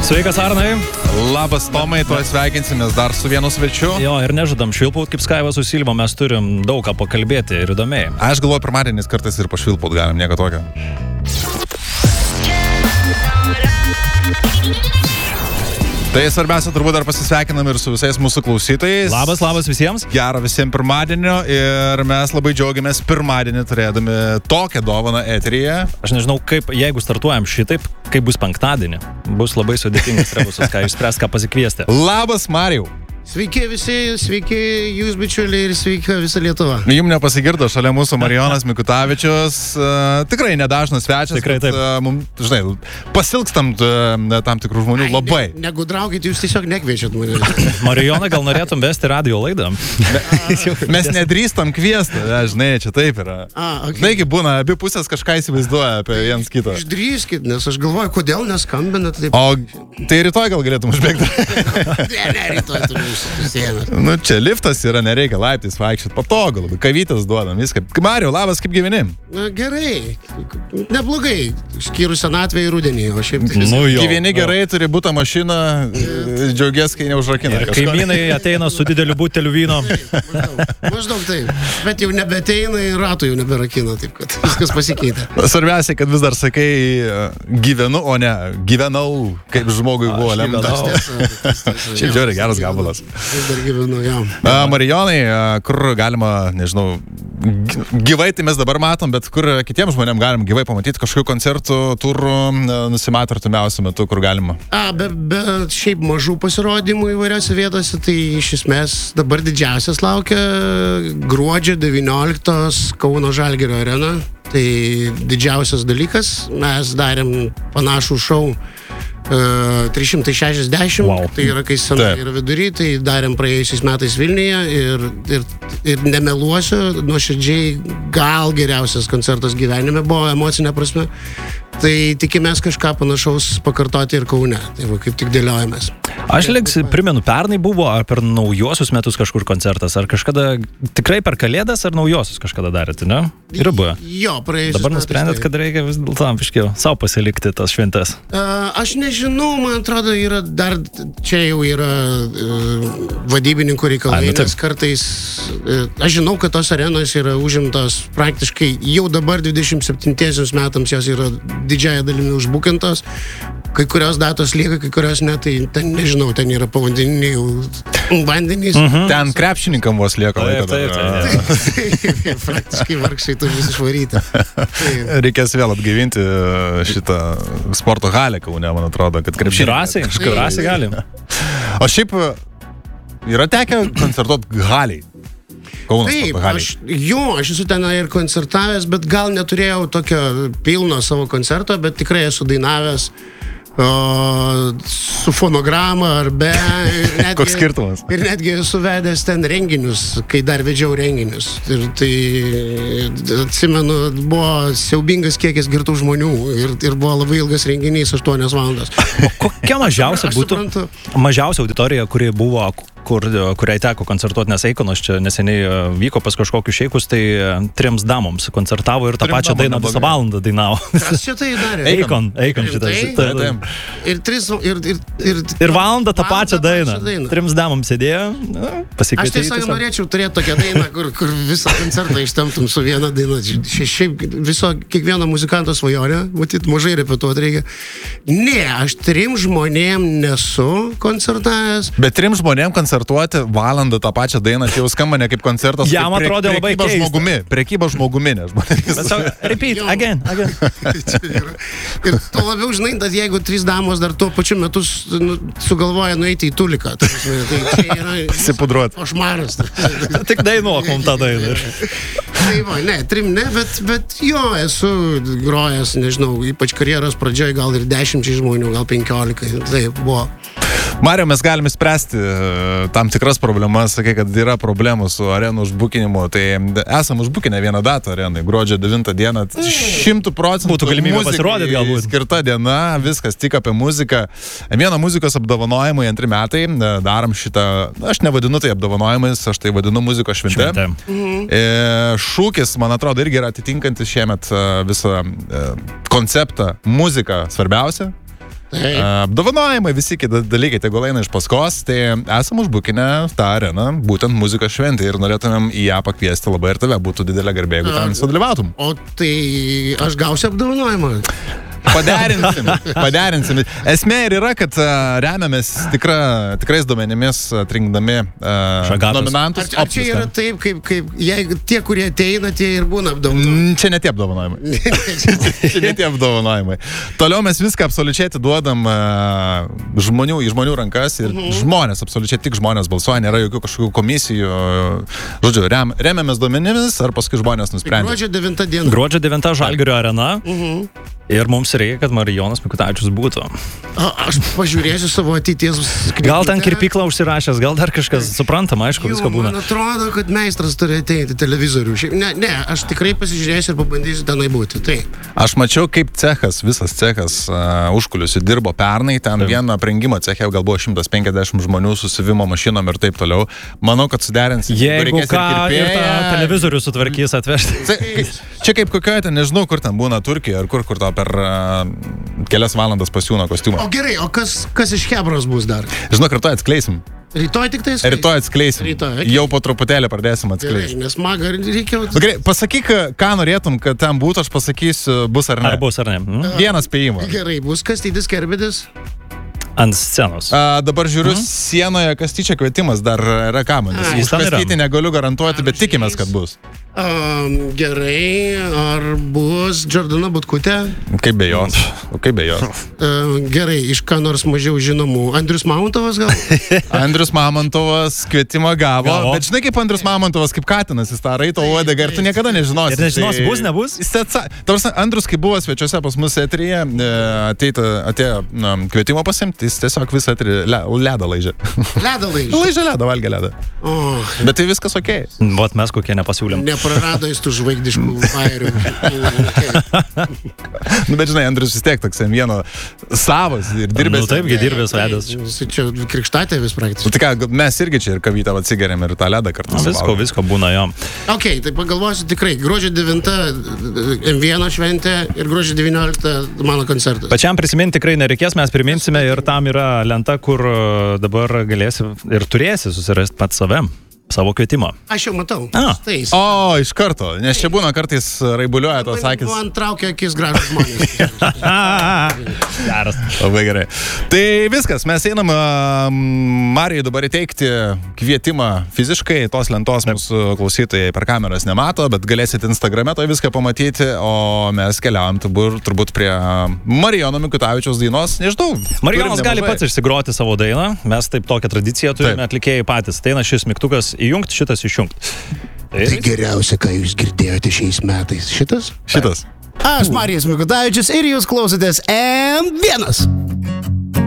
Sveikas, Arnai. Labas, Tomai, tuoj sveikinsimės dar su vienu svečiu. Jo, ir nežadam švilpaut kaip Skaiva su Silva, mes turim daug ką pakalbėti ir įdomiai. Aš galvoju, pirmadienis kartais ir pašvilpaut galim, nieko tokio. Tai svarbiausia, turbūt dar pasisveikinam ir su visais mūsų klausytojais. Labas visiems. Gero visiems pirmadienio ir mes labai džiaugiamės pirmadienį turėdami tokią dovaną eteryje. Aš nežinau, kaip, jeigu startuojam šitaip, kaip bus penktadienį. Bus labai sudėtingas rebusas, ką išspręs, ką pasikviesti. Labas, Marijau. Sveiki visi, sveiki jūs bičiuliai ir sveiki visa Lietuva. Jums nepasigirdo šalia mūsų Marijonas Mikutavičius, tikrai nedažnas svečias. Tikrai taip. Mums, žinai, pasilgstam tam tikrų žmonių labai. Negudraukit, jūs tiesiog nekviečiat mane. Marijona, gal norėtum vesti radio laidą? Mes nedrįstam kviesti, žinai, čia taip yra. Okay. Taigi būna, abi pusės kažką įsivaizduoja apie viens kitą. Išdrįskit, nes aš galvoju, kodėl neskambinat taip. O tai rytoj gal galėtum užbėgti? Ne, rytoj turiu. Nu, čia liftas yra, nereikia laiptais vaikščiot, patogu, labai kavytės duodam, viską. Marijau, labas, kaip gyveni? Na, gerai, neblogai, išskyrus senatvę ir rudenį, o šiaip tai gyveni gerai, turi butą mašiną, džiaugies, kai neužrakina. Ir kaimynai ateina su dideliu buteliu vyno. Maždaug taip, bet jau nebeteina ir ratų jau neberakina, taip kad viskas pasikeitė. Svarbiausia, kad vis dar sakai gyvenu, o ne gyvenau, kaip žmogui buvo lemta. Šiaip žiūrė, geras gabalas. Vis dar gyvenu, jo. Marijonai, kur galima, nežinau, gyvai tai mes dabar matom, bet kur kitiems žmonėms galim gyvai pamatyti kažkokių koncertų, turų, nusimato artimiausiu metu, kur galima? Be šiaip mažų pasirodymų įvairiose vietose, tai iš esmės dabar didžiausias laukia gruodžio 19 Kauno Žalgirio arena. Tai didžiausias dalykas. Mes darėm panašų šou 360, wow. Tai yra kai scena yra vidury, tai darėm praėjusiais metais Vilniuje ir nemeluosiu, nuoširdžiai gal geriausias koncertas gyvenime buvo emocinė prasme. Tai tikimės kažką panašaus pakartoti ir Kaune. Tai va, kaip tik dėliojamės. Aš primenu, pernai buvo ar per naujosius metus kažkur koncertas, ar kažkada tikrai per Kalėdas ar naujosius kažkada darėte, ne? Yra buvo. Jo, praėjusius. Dabar nusprendėt, kad reikia vis dėlto biškiau savo pasilikti tas šventes. Aš nežinau, man atrodo, yra dar, čia jau yra vadybininkų reikalai, nes kartais, aš žinau, kad tos arenos yra užimtos praktiškai jau dabar 27 metams jos yra didžiąją dalimi užbukintos. Kai kurios datos lieka, kai kurios ne, tai ten, nežinau, ten yra povandeniniai vandenys. Ten krepšininkam vos lieka laiko. Taip. Praktiškai vargšai turi išvaryti. Reikės vėl atgaivinti šitą sporto halę Kaune, man atrodo, kad krepšininkai. Drąsiai galim. O šiaip yra tekę koncertuoti haliai? Taip, aš esu ten ir koncertavęs, bet gal neturėjau tokio pilno savo koncerto, bet tikrai esu dainavęs su fonograma ar be. Koks skirtumas? Ir netgi esu vedęs ten renginius, kai dar vedžiau renginius. Ir tai, atsimenu, buvo siaubingas kiekis girtų žmonių ir buvo labai ilgas renginys, 8 valandas. O kokia mažiausia būtų, mažiausia auditorija, kuri buvo, kuriai teko koncertuoti, nes Eikonas čia neseniai vyko pas kažkokius šeikus, tai 3 damoms koncertavo ir tą pačią dainą visą valandą dainavo. Kas čia tai darė? Eikon šitas. Ir valandą tą pačią dainą. 3 damoms sėdėjo, pasikvietė. Aš tiesiog norėčiau turėti tokią dainą, kur visą koncertą ištemtum su viena daina. Šiaip kiekvieno muzikanto svajonė, matyt, mažai repetuoti reikia. Ne, aš 3 žmonėm nesu koncertavęs. Bet 3 žmonėm koncertuoti valandą tą pačią dainą, čia jau skamba ne kaip koncertas. Jam atrodė labai keista. Prekyba žmogumi, ne žmonėmis. Repeat, again. Ir to labiau, žinai, kad jeigu 3 damos dar tuo pačiu metu sugalvoja nueiti į Tuliką, tai čia yra košmaras. Tik dainuok mums tą dainą. Tai va, ne, 3 ne, bet jo, esu grojęs, nežinau, ypač karjeros pradžioj gal ir 10 žmonių, gal 15, taip buvo. Mario, mes galime spręsti tam tikras problemas, sakai, kad yra problemų su arenų užbukinimu, tai esam užbukinę vieną datą arenai, gruodžio 9 dieną, 100% būtų galimybė pasirodyti galbūt. Skirta diena, viskas tik apie muziką. Vieno muzikos apdovanojimai 2 metai, darom šitą, aš nevadinu tai apdovanojimais, aš tai vadinu muzikos švente. Šūkis, man atrodo, irgi yra atitinkantis šiemet visą konceptą muzika svarbiausia. apdovanojimai, visi kiti dalykai, tegul eina iš paskos, tai esam užbukinę tą areną, būtent muzikos šventė ir norėtumėm į ją pakviesti labai ir tave, būtų didelė garbė, jeigu ten sudalyvautum. O tai aš gausiu apdovanojimą. Paderinsim. Esmė ir yra, kad remiamės tikrais duomenimis atrinkdami nominantus. Ar čia yra taip, kaip jeigu tie, kurie ateina, tie ir būna apdovanojimai? Čia ne tie apdovanojimai. Čia ne tie apdovanojimai. Toliau mes viską absoliučiai atiduodam į žmonių rankas ir žmonės, absoliučiai tik žmonės balsuoja, nėra jokių kažkokių komisijų. Žodžiu, remiamės duomenimis, ar paskui žmonės nusprendžia. Gruodžio 9 diena. Gruodžio 9 Žalgirio arena. Ir mums reikia, kad Marijonas Mikutavičius būtų. Aš pažiūrėsiu savo ateities knygutę. Gal ten kirpyklą užsirašęs, gal dar kažkas suprantama, aišku, visko būna. Man atrodo, kad meistras turi ateiti televizorių. Ne, aš tikrai pasižiūrėsiu ir pabandysiu tenai būti. Tai. Aš mačiau, kaip visas cechas užkuliusi dirbo pernai, ten vieno aprengimo ceche gal buvo 150 žmonių su siuvimo mašinom ir taip toliau. Manau, kad suderinsim. Jeigu ką, ir tą televizorių sutvarkys atvežti. Čia kaip kokioje ten, nežinau, kur ten būna Turkija, ar kur to per kelias valandas pasiūna kostiumą. O gerai, o kas iš Hebros bus dar? Žinok, rytoj atskleisim. Rytoj tik tai atskleisim? Rytoj atskleisim. Okay. Jau po truputėlį pradėsim atskleisti. Gerai, nes maga reikia... Gerai, pasakyk, ką norėtum, kad ten būtų, aš pasakysiu, bus ar ne. Ar bus ar ne. Vienas spėjimas. Gerai, bus Kastytis Kerbedis. Ant scenos. Dabar žiūriu, sienoje Kastyčio kvietimas dar yra kamantis. Už Kastytį negaliu garantuoti, bet tikimės, kad bus. Gerai, ar bus Džordana Butkutė? Kaip be jos. Gerai, iš ką nors mažiau žinomų. Andrius Mamontovas gal? Andrius Mamontovas kvietimą gavo. Bet žinai, kaip Andrius Mamontovas, kaip katinas, jis tą raito uodegą ir tu niekada nežinosi. Ir nežinosi, bus, nebus? Andrius, kai buvo svečiuose pas mus eteryje, atėjo kvietimo pasimti, jis tiesiog visą ledą laižė. Laižė ledą, valgė ledą. Bet tai viskas okei. Vat mes kokie nepasiūlėm. Neprarado jis tų žvaigždiškų airių. Bet žinai, Andrius vis tiek toks vieno savas ir dirbęs. Taipgi dirbęs ledas. Čia krikštatėvis praktiškai. Tai ką, mes irgi čia ir kavytą atsigeriam ir tą ledą kartu. Visko būna jo. Ok, tai pagalvosiu tikrai, gruodžio 9 M1 šventė ir gruodžio 19 mano koncertas. Pačiam prisiminti tikrai nereikės, mes priminsime ir tam yra lenta, kur dabar galėsi ir turėsi susirasti pats savo kvietimą. Aš jau matau. Iš karto, nes čia būna kartais raibuliuoja tos akis. Man traukia akis gražus žmonės. Geras. Labai gerai. Tai viskas, mes einam Marijai dabar įteikti kvietimą fiziškai, tos lentos mūsų klausytojai per kameras nemato, bet galėsit Instagrame to viską pamatyti, o mes keliaujam turbūt prie Marijono Mikutavičiaus dainos, nežinau. Marijonas gali pats išsigroti savo dainą, mes taip tokią tradiciją turime, atlikėjai patys. Tai šis mygtukas įjungt, šitas išjungt. Tai geriausia, ką jūs girdėjote šiais metais. Šitas? Šitas. Aš Marijas Mikutavičius ir jūs klausotės M1.